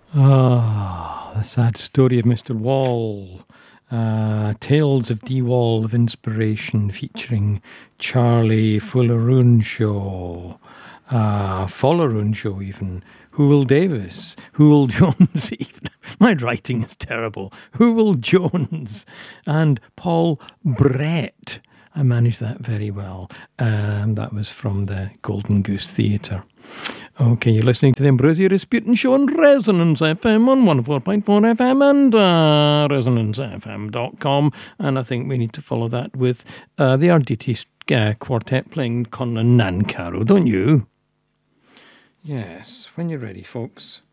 The sad story of Mr. Wall. Tales of D. Wall of Inspiration featuring Charlie Fulleruncho. Folleruncho even. Hewell Davis. Hewell Jones even. My writing is terrible. Hewell Jones. And Paul Brett. I managed that very well. That was from the Golden Goose Theatre. Okay, you're listening to the Ambrosia Rasputin Show on Resonance FM on 104.4 FM and ResonanceFM.com. And I think we need to follow that with the Arditi Quartet playing Conlon Nancaro, don't you? Yes, when you're ready, folks.